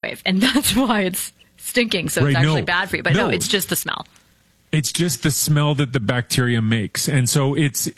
microwave, and that's why it's stinking. So it's actually bad for you. But no, it's just the smell. It's just the smell that the bacteria makes. And so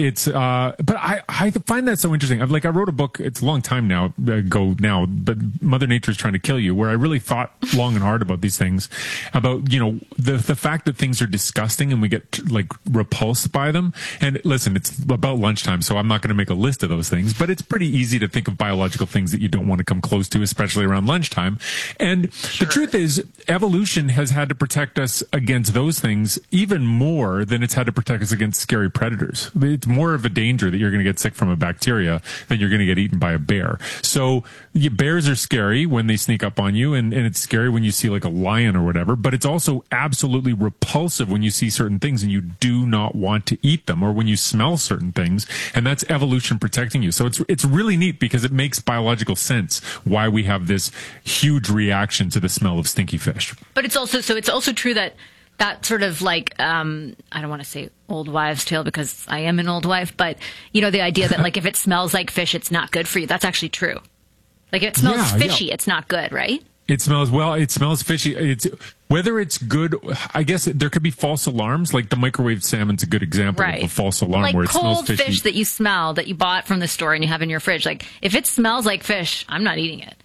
but I find that so interesting. I wrote a book, it's a long time ago now, but Mother Nature's Trying to Kill You, where I really thought long and hard about these things, about, the fact that things are disgusting and we get repulsed by them. And listen, it's about lunchtime, so I'm not going to make a list of those things, but it's pretty easy to think of biological things that you don't want to come close to, especially around lunchtime. And the truth is, evolution has had to protect us against those things even more than it's had to protect us against scary predators. It's more of a danger that you're going to get sick from a bacteria than you're going to get eaten by a bear. So bears are scary when they sneak up on you, and it's scary when you see like a lion or whatever, but it's also absolutely repulsive when you see certain things and you do not want to eat them, or when you smell certain things, and that's evolution protecting you. So it's really neat because it makes biological sense why we have this huge reaction to the smell of stinky fish. But it's also true that sort of I don't want to say old wives' tale because I am an old wife, but the idea that if it smells like fish, it's not good for you. That's actually true. If it smells fishy, it's not good, right? It smells fishy. Whether it's good, I guess there could be false alarms. Like the microwave salmon's a good example of a false alarm where it smells fishy. Cold fish that you smell that you bought from the store and you have in your fridge. If it smells like fish, I'm not eating it.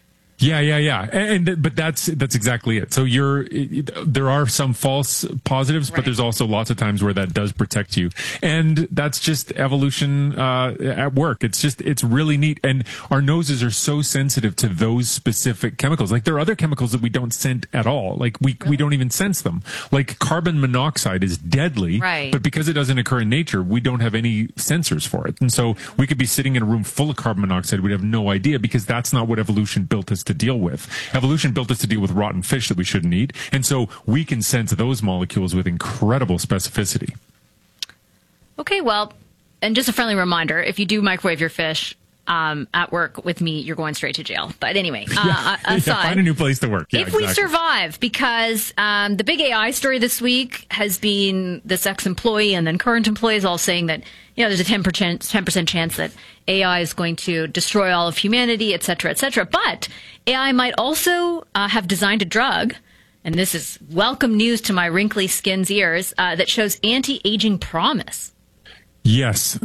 Yeah. But that's exactly it. So there are some false positives, but there's also lots of times where that does protect you. And that's just evolution, at work. It's really neat. And our noses are so sensitive to those specific chemicals. There are other chemicals that we don't scent at all. We don't even sense them. Carbon monoxide is deadly, but because it doesn't occur in nature, we don't have any sensors for it. And so we could be sitting in a room full of carbon monoxide. We'd have no idea because that's not what evolution built us to deal with. Evolution built us to deal with rotten fish that we shouldn't eat. And so we can sense those molecules with incredible specificity. Okay, well, and just a friendly reminder, if you do microwave your fish at work with me, you're going straight to jail. But anyway, aside, find a new place to work. If we survive, because the big AI story this week has been this ex-employee and then current employees all saying that there's a 10% chance that AI is going to destroy all of humanity, et cetera, et cetera. But AI might also have designed a drug, and this is welcome news to my wrinkly skin's ears, that shows anti-aging promise. Yes,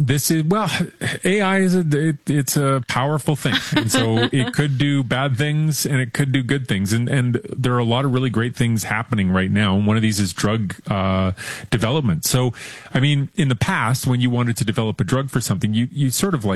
AI it's a powerful thing. And so it could do bad things and it could do good things. And there are a lot of really great things happening right now. And one of these is drug development. So, in the past, when you wanted to develop a drug for something, you sort of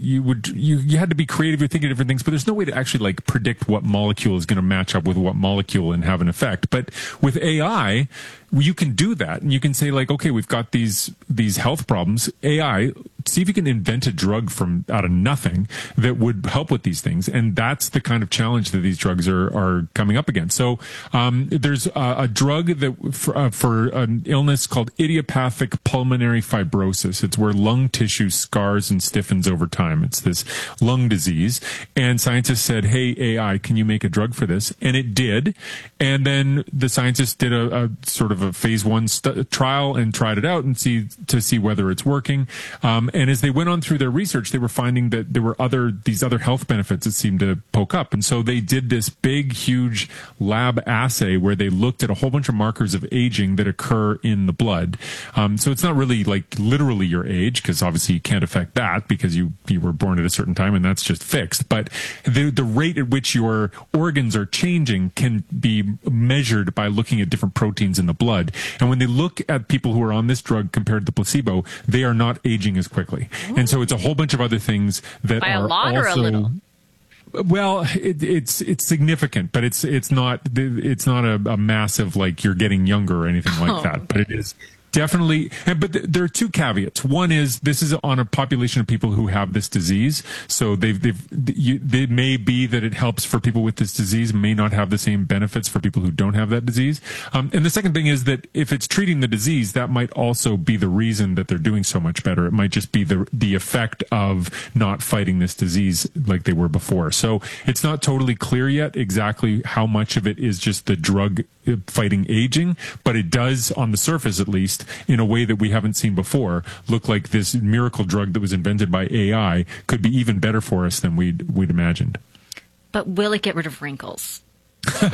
you had to be creative. You're thinking of different things, but there's no way to actually predict what molecule is going to match up with what molecule and have an effect. But with AI, you can do that, and you can say okay, we've got these health problems. AI, see if you can invent a drug from out of nothing that would help with these things, and that's the kind of challenge that these drugs are coming up against. So there's a drug that for an illness called idiopathic pulmonary fibrosis. It's where lung tissue scars and stiffens over time. It's this lung disease, and scientists said, "Hey, AI, can you make a drug for this?" And it did. And then the scientists did a sort of a phase 1 trial and tried it out and see whether it's working. And as they went on through their research, they were finding that there were these other health benefits that seemed to poke up. And so they did this big, huge lab assay where they looked at a whole bunch of markers of aging that occur in the blood. So it's not really literally your age, because obviously you can't affect that because you were born at a certain time and that's just fixed. But the rate at which your organs are changing can be measured by looking at different proteins in the blood. And when they look at people who are on this drug compared to placebo, they are not aging as quickly. And so it's a whole bunch of other things that by are a lot also, or a little? Well, it's significant, but it's not a massive you're getting younger or anything like that. But it is definitely. But there are two caveats. One is this is on a population of people who have this disease, so they may be that it helps for people with this disease, may not have the same benefits for people who don't have that disease. And the second thing is that if it's treating the disease, that might also be the reason that they're doing so much better. It might just be the effect of not fighting this disease like they were before. So it's not totally clear yet exactly how much of it is just the drug fighting aging, but it does, on the surface at least, in a way that we haven't seen before, look like this miracle drug that was invented by AI could be even better for us than we'd imagined. But will it get rid of wrinkles?